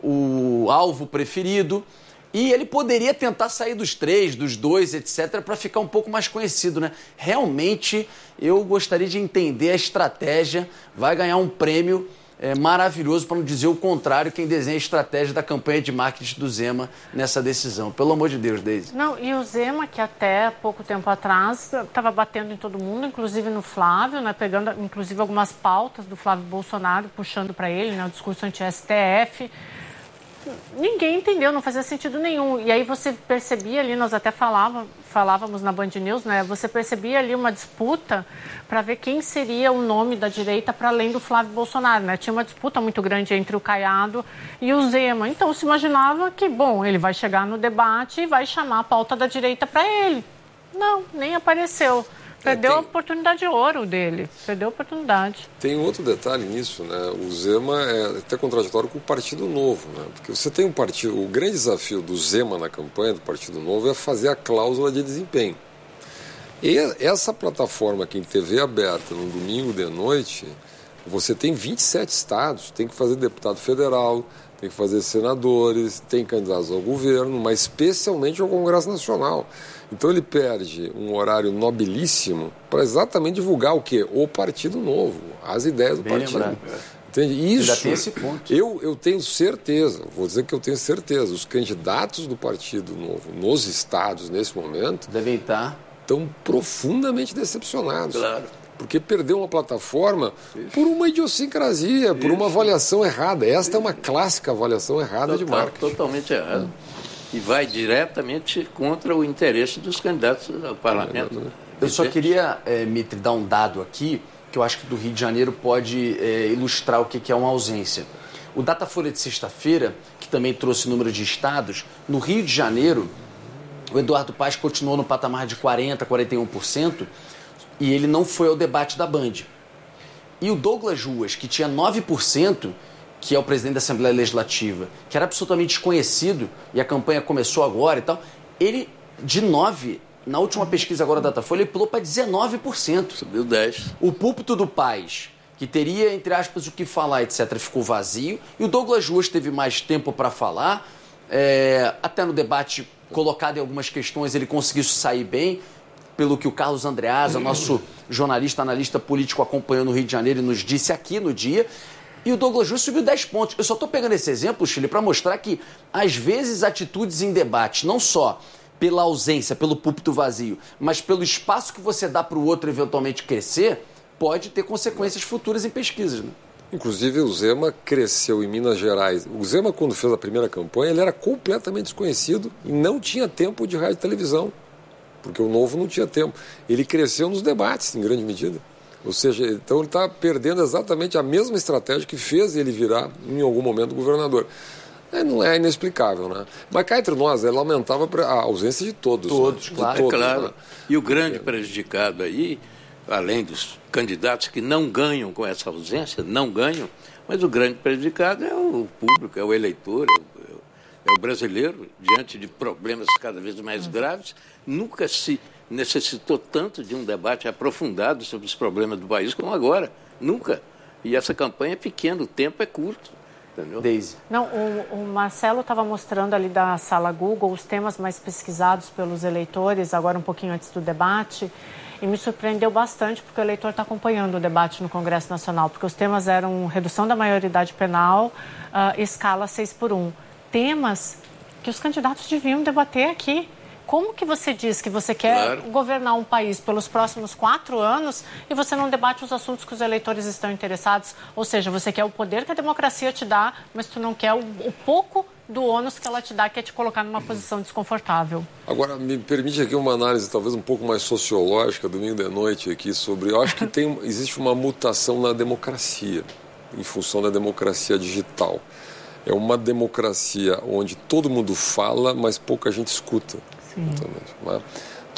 o alvo preferido. E ele poderia tentar sair dos três, dos dois, etcétera, para ficar um pouco mais conhecido, né? Realmente, eu gostaria de entender a estratégia. Vai ganhar um prêmio é, maravilhoso, para não dizer o contrário, quem desenha a estratégia da campanha de marketing do Zema nessa decisão. Pelo amor de Deus, Deise. Não, e o Zema, que até pouco tempo atrás estava batendo em todo mundo, inclusive no Flávio, né? Pegando, inclusive, algumas pautas do Flávio Bolsonaro, puxando para ele, né? O discurso anti-S T F. Ninguém entendeu, não fazia sentido nenhum. E aí você percebia ali, nós até falava, falávamos na Band News, né? Você percebia ali uma disputa para ver quem seria o nome da direita para além do Flávio Bolsonaro, né? Tinha uma disputa muito grande entre o Caiado e o Zema. Então se imaginava que, bom, ele vai chegar no debate e vai chamar a pauta da direita para ele. Não, nem apareceu. Perdeu é, tem... a oportunidade de ouro dele. Perdeu a oportunidade. Tem outro detalhe nisso, né? O Zema é até contraditório com o Partido Novo, né? Porque você tem um partido... O grande desafio do Zema na campanha do Partido Novo é fazer a cláusula de desempenho. E essa plataforma aqui em T V aberta, no domingo de noite, você tem vinte e sete estados, tem que fazer deputado federal, tem que fazer senadores, tem candidatos ao governo, mas especialmente ao Congresso Nacional. Então ele perde um horário nobilíssimo para exatamente divulgar o quê? O Partido Novo, as ideias do Bem partido. Lembrado. Entende? Isso, ainda tem esse ponto. Eu, eu tenho certeza, vou dizer que eu tenho certeza, os candidatos do Partido Novo nos estados, nesse momento, devem estar estão profundamente decepcionados. Claro. Porque perdeu uma plataforma Isso. por uma idiosincrasia, Isso. por uma avaliação errada. Esta Isso. é uma clássica avaliação errada Total, de marketing. Totalmente errada. E vai diretamente contra o interesse dos candidatos ao parlamento. Eu só queria, é, Mitre, dar um dado aqui, que eu acho que do Rio de Janeiro pode é, ilustrar o que é uma ausência. O Datafolha de sexta-feira, que também trouxe número de estados, no Rio de Janeiro, o Eduardo Paes continuou no patamar de quarenta por cento, quarenta e um por cento, e ele não foi ao debate da Band. E o Douglas Ruas, que tinha nove por cento, que é o presidente da Assembleia Legislativa, que era absolutamente desconhecido, e a campanha começou agora e tal, ele, de nove, na última pesquisa agora da Datafolha, ele pulou para dezenove por cento. Subiu dez por cento. O púlpito do Paes, que teria, entre aspas, o que falar, etcétera, ficou vazio, e o Douglas Ruas teve mais tempo para falar, é, até no debate colocado em algumas questões ele conseguiu sair bem, pelo que o Carlos Andreasa, nosso jornalista, analista político, acompanhou no Rio de Janeiro e nos disse aqui no dia. E o Douglas Ruas subiu dez pontos. Eu só estou pegando esse exemplo, Chile, para mostrar que, às vezes, atitudes em debate, não só pela ausência, pelo púlpito vazio, mas pelo espaço que você dá para o outro eventualmente crescer, pode ter consequências futuras em pesquisas, né? Inclusive, o Zema cresceu em Minas Gerais. O Zema, quando fez a primeira campanha, ele era completamente desconhecido e não tinha tempo de rádio e televisão, porque o Novo não tinha tempo. Ele cresceu nos debates, em grande medida. Ou seja, então ele está perdendo exatamente a mesma estratégia que fez ele virar, em algum momento, governador. É, não é inexplicável, né? Mas cá entre nós, ela lamentava a ausência de todos. Todos, né? claro. De todos, é claro. Né? E o grande prejudicado aí, além dos candidatos que não ganham com essa ausência, não ganham, mas o grande prejudicado é o público, é o eleitor, é o, é o brasileiro, diante de problemas cada vez mais graves, nunca se necessitou tanto de um debate aprofundado sobre os problemas do país como agora. Nunca. E essa campanha é pequena, o tempo é curto. Entendeu? Deise. Não, o, o Marcelo estava mostrando ali da sala Google os temas mais pesquisados pelos eleitores, agora um pouquinho antes do debate, e me surpreendeu bastante porque o eleitor está acompanhando o debate no Congresso Nacional, porque os temas eram redução da maioridade penal, uh, escala seis por um. Temas que os candidatos deviam debater aqui. Como que você diz que você quer claro. governar um país pelos próximos quatro anos e você não debate os assuntos que os eleitores estão interessados? Ou seja, você quer o poder que a democracia te dá, mas tu não quer o, o pouco do ônus que ela te dá, que é te colocar numa posição desconfortável. Agora, me permite aqui uma análise talvez um pouco mais sociológica, domingo de noite, aqui sobre... Eu acho que tem, existe uma mutação na democracia, em função da democracia digital. É uma democracia onde todo mundo fala, mas pouca gente escuta. Sim.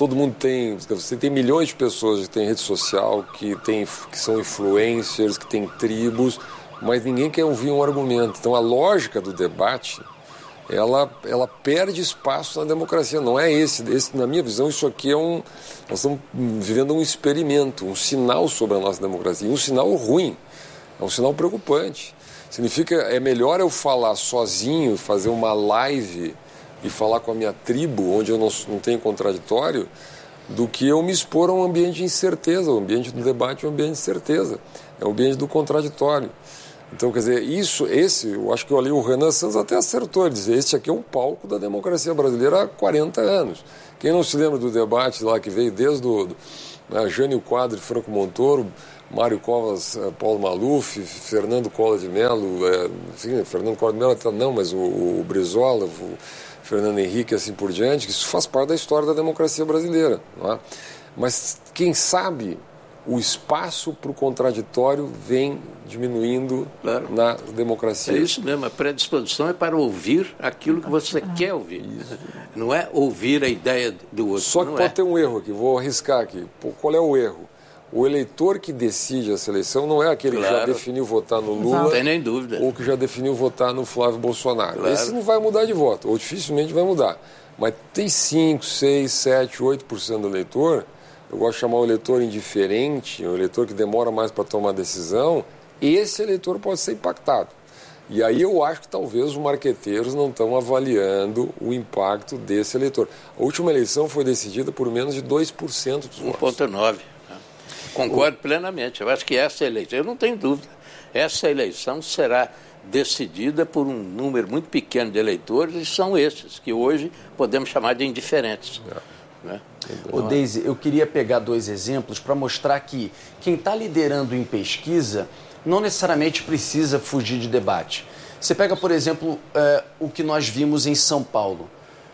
todo mundo tem, você tem milhões de pessoas que têm rede social, que, tem, que são influencers, que têm tribos, mas ninguém quer ouvir um argumento. Então a lógica do debate, ela, ela perde espaço na democracia. Não é esse, esse, na minha visão, isso aqui é um, nós estamos vivendo um experimento, um sinal sobre a nossa democracia, um sinal ruim, é um sinal preocupante. Significa, é melhor eu falar sozinho, fazer uma live e falar com a minha tribo, onde eu não, não tenho contraditório, do que eu me expor a um ambiente de incerteza. O ambiente do debate é um ambiente de certeza, é um ambiente do contraditório. Então, quer dizer, isso, esse, eu acho que eu ali o Renan Santos até acertou, ele dizer, este aqui é um palco da democracia brasileira há quarenta anos. Quem não se lembra do debate lá que veio desde o né, Jânio Quadro e Franco Montoro, Mário Covas, Paulo Maluf, Fernando Collor de Mello, é, enfim, Fernando Collor de Mello até não, mas o, o Brizola, o Fernando Henrique, assim por diante, que isso faz parte da história da democracia brasileira. Não é? Mas, quem sabe, o espaço para o contraditório vem diminuindo claro. na democracia. É isso mesmo, a predisposição é para ouvir aquilo que você ah. quer ouvir. Isso. Não é ouvir a ideia do outro. Só que não pode é. ter um erro aqui, vou arriscar aqui. Qual é o erro? O eleitor que decide a seleção não é aquele claro. que já definiu votar no Lula. Não tem nem dúvida. Ou que já definiu votar no Flávio Bolsonaro. Claro. Esse não vai mudar de voto, ou dificilmente vai mudar. Mas tem cinco, seis, sete, oito por cento do eleitor, eu gosto de chamar o eleitor indiferente, o eleitor que demora mais para tomar decisão, esse eleitor pode ser impactado. E aí eu acho que talvez os marqueteiros não estão avaliando o impacto desse eleitor. A última eleição foi decidida por menos de dois por cento dos votos. um vírgula nove. Concordo plenamente. Eu acho que essa eleição, eu não tenho dúvida, essa eleição será decidida por um número muito pequeno de eleitores e são esses que hoje podemos chamar de indiferentes. É. Né? Ô, Deise, eu queria pegar dois exemplos para mostrar que quem está liderando em pesquisa não necessariamente precisa fugir de debate. Você pega, por exemplo, é, o que nós vimos em São Paulo.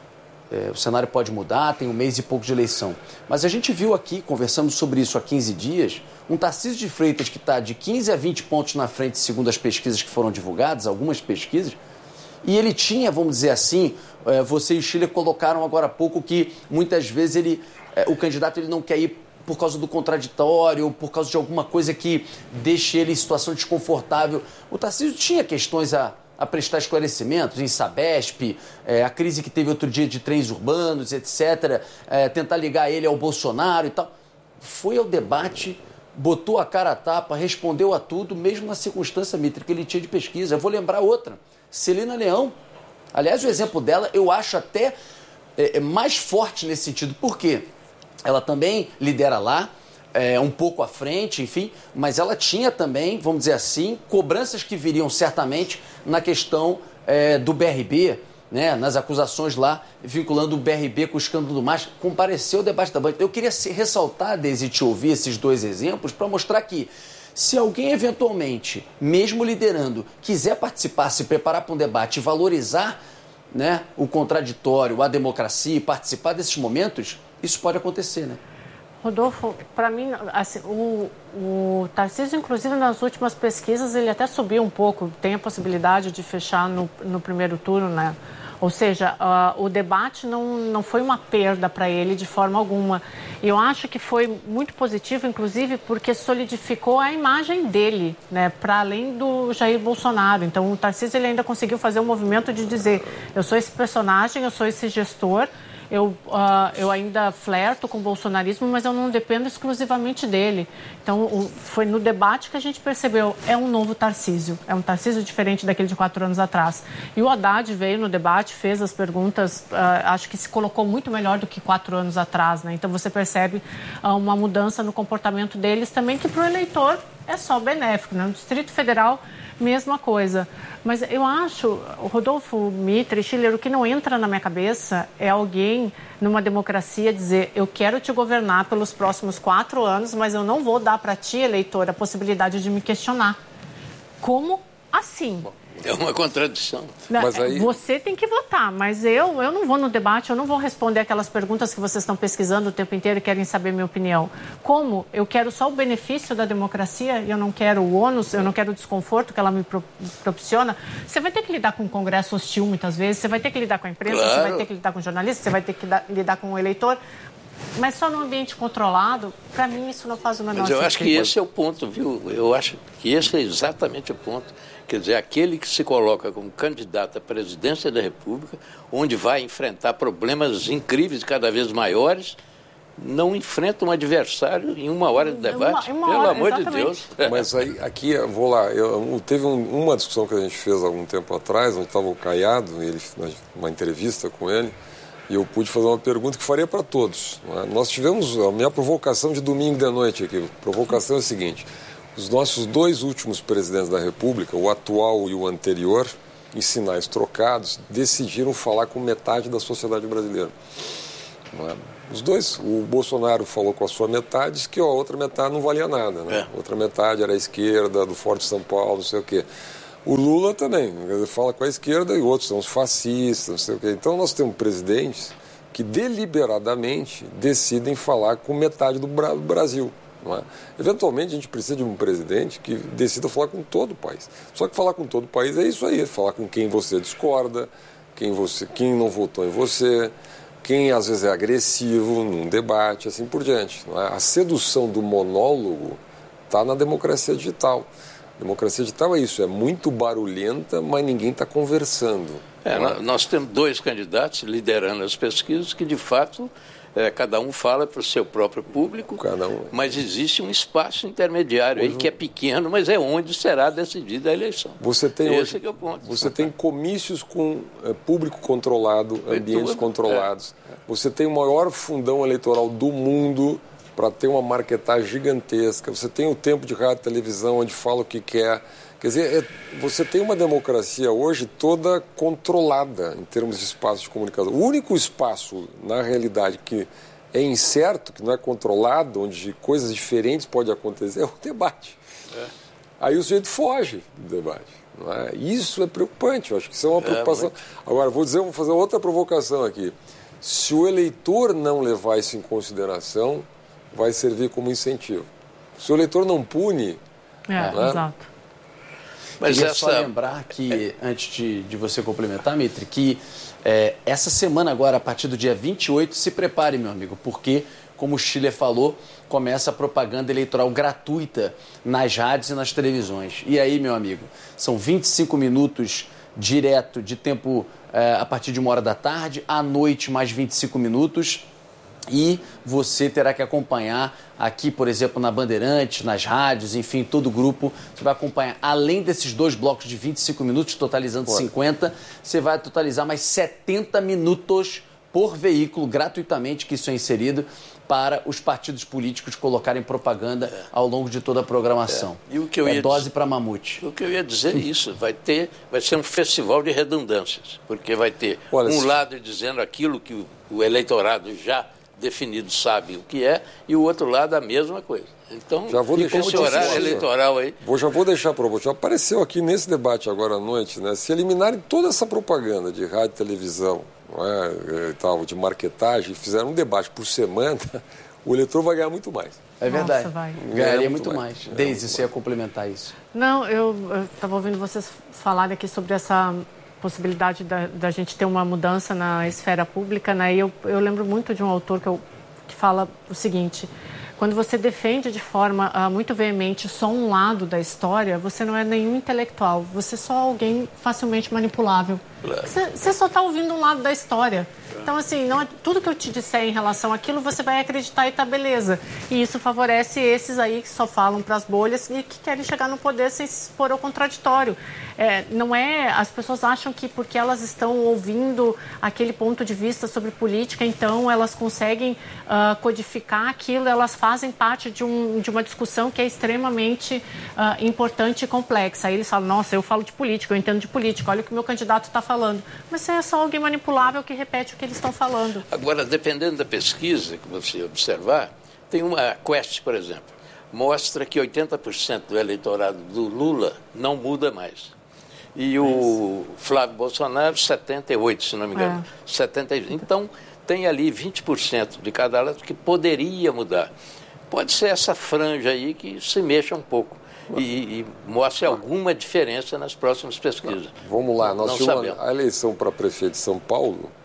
É, o cenário pode mudar, tem um mês e pouco de eleição. Mas a gente viu aqui, conversamos sobre isso há quinze dias, um Tarcísio de Freitas que está de quinze a vinte pontos na frente, segundo as pesquisas que foram divulgadas, algumas pesquisas, e ele tinha, vamos dizer assim, é, você e o Schiller colocaram agora há pouco que muitas vezes ele, é, o candidato ele não quer ir por causa do contraditório, ou por causa de alguma coisa que deixe ele em situação desconfortável. O Tarcísio tinha questões a... a prestar esclarecimentos em Sabesp, é, a crise que teve outro dia de trens urbanos, etcétera, é, tentar ligar ele ao Bolsonaro e tal. Foi ao debate, botou a cara a tapa, respondeu a tudo, mesmo na circunstância, Mitre, que ele tinha de pesquisa. Eu vou lembrar outra, Celina Leão. Aliás, o exemplo dela eu acho até é, mais forte nesse sentido. Por quê? Ela também lidera lá, É, um pouco à frente, enfim, mas ela tinha também, vamos dizer assim, cobranças que viriam certamente na questão é, do B R B, né, nas acusações lá, vinculando o B R B com o escândalo do MASP, compareceu ao debate da Band. Eu queria se, ressaltar, Deise, e te ouvir esses dois exemplos para mostrar que se alguém eventualmente, mesmo liderando, quiser participar, se preparar para um debate e valorizar, né, o contraditório, a democracia e participar desses momentos, isso pode acontecer, né? Rodolfo, para mim, assim, o, o Tarcísio, inclusive, nas últimas pesquisas, ele até subiu um pouco, tem a possibilidade de fechar no, no primeiro turno, né? Ou seja, uh, o debate não, não foi uma perda para ele de forma alguma. E eu acho que foi muito positivo, inclusive, porque solidificou a imagem dele, né? Para além do Jair Bolsonaro. Então, o Tarcísio ele ainda conseguiu fazer um movimento de dizer, eu sou esse personagem, eu sou esse gestor, Eu, uh, eu ainda flerto com o bolsonarismo, mas eu não dependo exclusivamente dele. Então, o, foi no debate que a gente percebeu, é um novo Tarcísio, é um Tarcísio diferente daquele de quatro anos atrás. E o Haddad veio no debate, fez as perguntas, uh, acho que se colocou muito melhor do que quatro anos atrás, né? Então, você percebe uh, uma mudança no comportamento deles também, que para o eleitor é só benéfico, né? No Distrito Federal, mesma coisa. Mas eu acho, Rodolfo, Mitre, Schiller, o que não entra na minha cabeça é alguém numa democracia dizer, eu quero te governar pelos próximos quatro anos, mas eu não vou dar para ti, eleitor, a possibilidade de me questionar. Como assim? É uma contradição. Mas aí... Você tem que votar, mas eu, eu não vou no debate, eu não vou responder aquelas perguntas que vocês estão pesquisando o tempo inteiro e querem saber minha opinião. Como? Eu quero só o benefício da democracia e eu não quero o ônus, eu não quero o desconforto que ela me proporciona. Você vai ter que lidar com um congresso hostil muitas vezes, você vai ter que lidar com a imprensa, claro. Você vai ter que lidar com jornalistas, você vai ter que lidar com o eleitor. Mas só no ambiente controlado, para mim isso não faz o menor sentido. Mas eu sentido. acho que esse é o ponto, viu? Eu acho que esse é exatamente o ponto. Quer dizer, aquele que se coloca como candidato à presidência da República, onde vai enfrentar problemas incríveis, cada vez maiores, não enfrenta um adversário em uma hora de debate, uma, uma pelo hora, amor exatamente. de Deus. Mas aí, aqui, eu vou lá, eu, teve um, uma discussão que a gente fez há algum tempo atrás, onde estava o Caiado, ele, uma entrevista com ele, e eu pude fazer uma pergunta que faria para todos. Né? Nós tivemos a minha provocação de domingo de noite aqui. A provocação é a seguinte: os nossos dois últimos presidentes da República, o atual e o anterior, em sinais trocados, decidiram falar com metade da sociedade brasileira. Não é? Os dois, o Bolsonaro falou com a sua metade, disse que a outra metade não valia nada. Né? É. Outra metade era a esquerda, do Forte São Paulo, não sei o quê. O Lula também, ele fala com a esquerda e outros são os fascistas, não sei o quê. Então nós temos presidentes que deliberadamente decidem falar com metade do Brasil. Não é? Eventualmente a gente precisa de um presidente que decida falar com todo o país. Só que falar com todo o país é isso aí, falar com quem você discorda, quem, você, quem não votou em você, quem às vezes é agressivo num debate, assim por diante. Não é? A sedução do monólogo está na democracia digital. Democracia digital é isso, é muito barulhenta, mas ninguém está conversando. É, nós temos dois candidatos liderando as pesquisas que, de fato, é, cada um fala para o seu próprio público, cada um. Mas existe um espaço intermediário aí que é pequeno, mas é onde será decidida a eleição. Você tem Esse hoje, é que é o ponto. Você tem comícios com é, público controlado, ambientes tudo, controlados. É. Você tem o maior fundão eleitoral do mundo, para ter uma marketagem gigantesca. Você tem o tempo de rádio e televisão onde fala o que quer. Quer dizer, é, você tem uma democracia hoje toda controlada em termos de espaço de comunicação. O único espaço, na realidade, que é incerto, que não é controlado, onde coisas diferentes podem acontecer, é o debate. É. Aí o sujeito foge do debate. Não é? Isso é preocupante, eu acho que isso é uma preocupação. É, Agora, vou dizer, vou fazer outra provocação aqui. Se o eleitor não levar isso em consideração, vai servir como incentivo. Se o eleitor não pune... É, né? Exato. Mas Queria essa... só lembrar que, antes de, de você complementar, Mitre, que é, essa semana agora, a partir do dia vinte e oito, se prepare, meu amigo, porque, como o Chile falou, começa a propaganda eleitoral gratuita nas rádios e nas televisões. E aí, meu amigo, são vinte e cinco minutos direto de tempo é, a partir de uma hora da tarde, à noite mais vinte e cinco minutos... E você terá que acompanhar aqui, por exemplo, na Bandeirantes, nas rádios, enfim, todo o grupo. Você vai acompanhar, além desses dois blocos de vinte e cinco minutos, totalizando Pode. cinquenta, você vai totalizar mais setenta minutos por veículo, gratuitamente, que isso é inserido, para os partidos políticos colocarem propaganda é. ao longo de toda a programação. É, e o que eu é ia dose dizer, para mamute. O que eu ia dizer é isso, vai, ter, vai ser um festival de redundâncias, porque vai ter Olha, um se... lado dizendo aquilo que o, o eleitorado já... definido sabe o que é, e o outro lado a mesma coisa. Então, já vou deixar esse horário eleitoral aí... Vou, já vou deixar para você. Já apareceu aqui nesse debate agora à noite, né? Se eliminarem toda essa propaganda de rádio e televisão, não é, e tal, de marketagem, fizeram um debate por semana, o eleitor vai ganhar muito mais. É verdade. Nossa, vai. Ganharia muito, muito mais. mais. Deise, você ia complementar isso. Não, eu estava ouvindo vocês falarem aqui sobre essa... possibilidade da, da gente ter uma mudança na esfera pública, né? E eu, eu lembro muito de um autor que, eu, que fala o seguinte: quando você defende de forma uh, muito veemente só um lado da história, você não é nenhum intelectual, você é só alguém facilmente manipulável. Você, você só está ouvindo um lado da história. Então, assim, não é, tudo que eu te disser em relação àquilo, você vai acreditar e tá beleza. E isso favorece esses aí que só falam para as bolhas e que querem chegar no poder sem se expor ao contraditório. É, não é... As pessoas acham que porque elas estão ouvindo aquele ponto de vista sobre política, então elas conseguem uh, codificar aquilo, elas fazem parte de, um, de uma discussão que é extremamente uh, importante e complexa. Aí eles falam, nossa, eu falo de política, eu entendo de política, olha o que o meu candidato está falando. Mas você é só alguém manipulável que repete o que eles estão falando. Agora, dependendo da pesquisa que você observar, tem uma Quest, por exemplo, mostra que oitenta por cento do eleitorado do Lula não muda mais. E o Flávio Bolsonaro, setenta e oito por cento, se não me engano. É. setenta por cento. Então, tem ali vinte por cento de cada lado que poderia mudar. Pode ser essa franja aí que se mexa um pouco. E, e mostre alguma diferença nas próximas pesquisas. Vamos lá, nós tivemos a eleição para prefeito de São Paulo,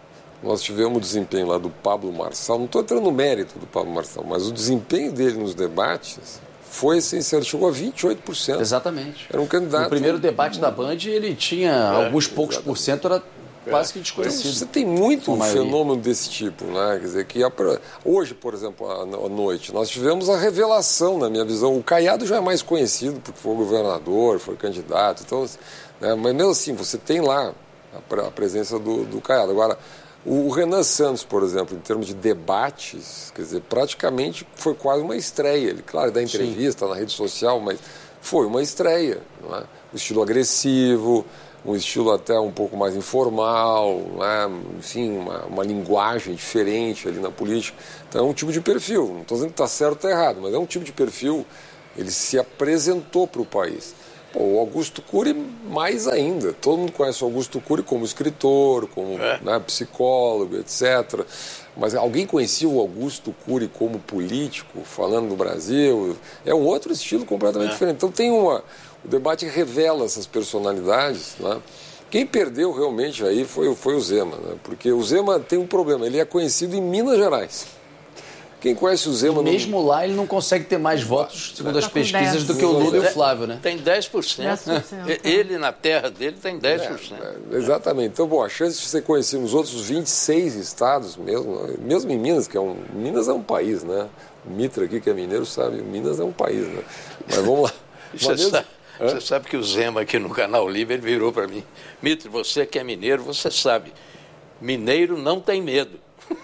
nós tivemos o desempenho lá do Pablo Marçal, não estou entrando no mérito do Pablo Marçal, mas o desempenho dele nos debates foi essencial, ele chegou a vinte e oito por cento. Exatamente. Era um candidato... No primeiro debate da Band, ele tinha é, alguns poucos exatamente. por cento, era quase que desconhecido. Você tem muito um fenômeno desse tipo, né? Quer dizer, que hoje, por exemplo, à noite, nós tivemos a revelação, na minha visão. O Caiado já é mais conhecido porque foi governador, foi candidato, então, né? Mas mesmo assim, você tem lá a presença do, do Caiado. Agora, o Renan Santos, por exemplo, em termos de debates, quer dizer, praticamente foi quase uma estreia. Ele, claro, dá entrevista Sim. na rede social, mas foi uma estreia, não é? O estilo agressivo, um estilo até um pouco mais informal, né? Enfim, uma, uma linguagem diferente ali na política. Então é um tipo de perfil, não estou dizendo que está certo ou errado, mas é um tipo de perfil, ele se apresentou para o país. Pô, o Augusto Cury, mais ainda. Todo mundo conhece o Augusto Cury como escritor, como é. né, psicólogo, etcétera. Mas alguém conhecia o Augusto Cury como político, falando do Brasil? É um outro estilo completamente é. diferente. Então tem uma... O debate revela essas personalidades, né? Quem perdeu realmente aí foi, foi o Zema, né? Porque o Zema tem um problema, ele é conhecido em Minas Gerais. Quem conhece o Zema... E mesmo não... lá ele não consegue ter mais votos, segundo as pesquisas, do que o Lula e o Flávio, né? Tem dez por cento. dez por cento é. Ele, na terra dele, tem dez por cento. É, é, exatamente. Então, bom, a chance de ser conhecido nos outros vinte e seis estados, mesmo, mesmo em Minas, que é um... Minas é um país, né? O Mitra aqui, que é mineiro, sabe, Minas é um país, né? Mas vamos lá. Você mesmo... sabe, você sabe que o Zema aqui no Canal Livre, ele virou para mim: Mitra, você que é mineiro, você sabe, mineiro não tem medo.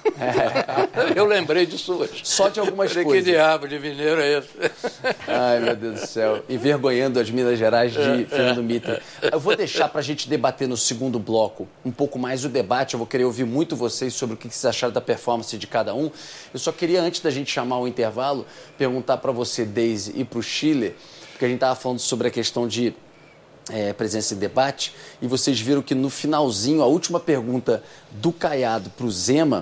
É. Eu lembrei disso hoje. Só de algumas falei, coisas. Que diabo de mineiro é esse? Ai, meu Deus do céu. Envergonhando as Minas Gerais de Fernando Mitra. Eu vou deixar para a gente debater no segundo bloco um pouco mais o debate. Eu vou querer ouvir muito vocês sobre o que vocês acharam da performance de cada um. Eu só queria, antes da gente chamar o intervalo, perguntar para você, Deise, e para o Chile, porque a gente estava falando sobre a questão de É, presença em debate, e vocês viram que no finalzinho, a última pergunta do Caiado para o Zema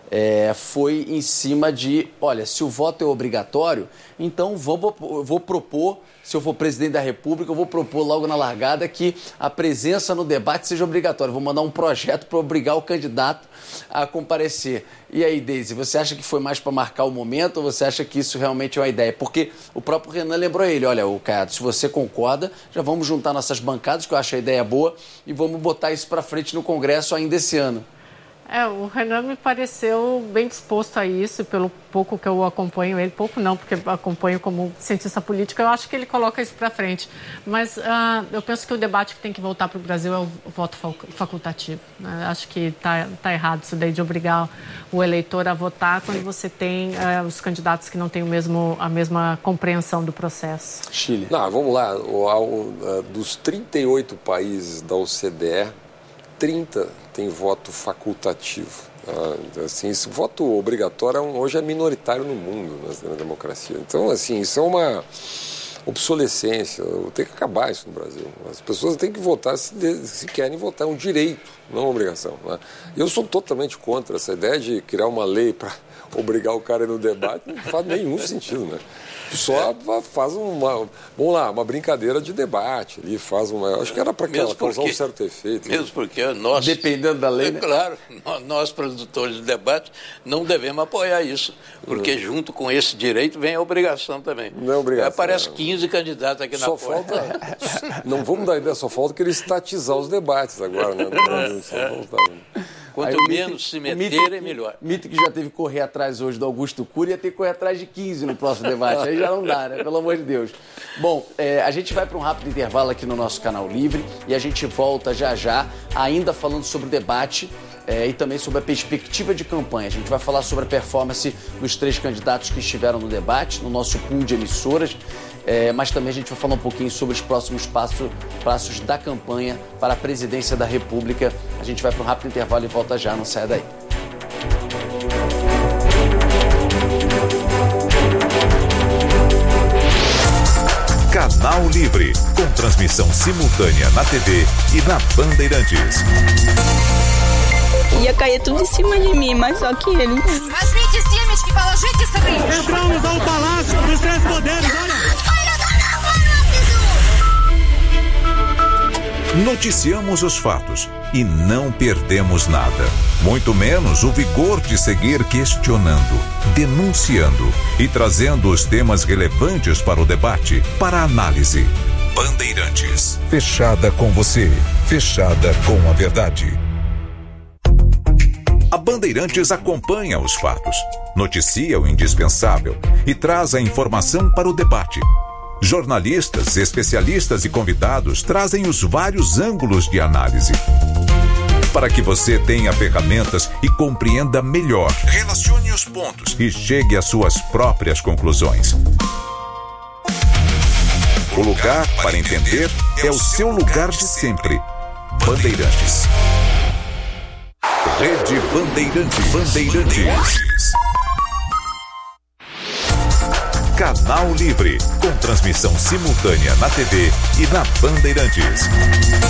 é, foi em cima de, olha, se o voto é obrigatório, então vou, vou propor, se eu for presidente da República, eu vou propor logo na largada que a presença no debate seja obrigatória. Vou mandar um projeto para obrigar o candidato a comparecer. E aí, Deise, você acha que foi mais para marcar o momento ou você acha que isso realmente é uma ideia? Porque o próprio Renan lembrou ele, olha, o Caiado, se você concorda, já vamos juntar nossas bancadas, que eu acho a ideia boa, e vamos botar isso para frente no Congresso ainda esse ano. É, o Renan me pareceu bem disposto a isso, pelo pouco que eu acompanho ele, pouco não, porque eu acompanho como cientista político, eu acho que ele coloca isso para frente. Mas uh, eu penso que o debate que tem que voltar para o Brasil é o voto facultativo. Né? Acho que está tá errado isso daí de obrigar o eleitor a votar quando você tem uh, os candidatos que não têm o mesmo, a mesma compreensão do processo. Chile. Não, vamos lá, o, o, dos trinta e oito países da O C D E, trinta tem voto facultativo. Ah, assim, esse voto obrigatório hoje é minoritário no mundo, na democracia. Então, assim, isso é uma obsolescência. Tem que acabar isso no Brasil. As pessoas têm que votar se, se querem votar. É um direito, não uma obrigação. Né? Eu sou totalmente contra essa ideia de criar uma lei para obrigar o cara a ir no debate. Não faz nenhum sentido, né? Só faz uma, vamos lá, uma brincadeira de debate ali, faz uma, acho que era para causar um certo efeito. Mesmo porque nós... Dependendo da lei, é, né? Claro, nós produtores de debate não devemos apoiar isso, porque uhum. junto com esse direito vem a obrigação também. Não é obrigação. Aparece quinze candidatos aqui só na falta, não vamos dar ideia, só falta querer estatizar os debates agora, né? Quanto Aí, menos Mito, se meter, é melhor. Mito que já teve que correr atrás hoje do Augusto Cury, ia ter que correr atrás de quinze no próximo debate. Aí já não dá, né? Pelo amor de Deus. Bom, é, a gente vai para um rápido intervalo aqui no nosso Canal Livre e a gente volta já já, ainda falando sobre o debate é, e também sobre a perspectiva de campanha. A gente vai falar sobre a performance dos três candidatos que estiveram no debate, no nosso pool de emissoras. É, mas também a gente vai falar um pouquinho sobre os próximos passos, passos da campanha para a presidência da República. A gente vai para um rápido intervalo e volta já, não saia daí. Canal Livre, com transmissão simultânea na T V e na Bandeirantes. Ia cair tudo em cima de mim, mas só que ele... Mas vinte times que falam, gente, isso aqui. Entramos ao Palácio dos Três Poderes, olha. Noticiamos os fatos, e não perdemos nada. Muito menos o vigor de seguir questionando, denunciando e trazendo os temas relevantes para o debate, para a análise. Bandeirantes. Fechada com você. Fechada com a verdade. A Bandeirantes acompanha os fatos, noticia o indispensável e traz a informação para o debate. Jornalistas, especialistas e convidados trazem os vários ângulos de análise, para que você tenha ferramentas e compreenda melhor, relacione os pontos e chegue às suas próprias conclusões. O lugar para entender é o seu lugar de sempre. Bandeirantes. Rede Bandeirantes. Bandeirantes. Canal Livre, com transmissão simultânea na T V e na Bandeirantes.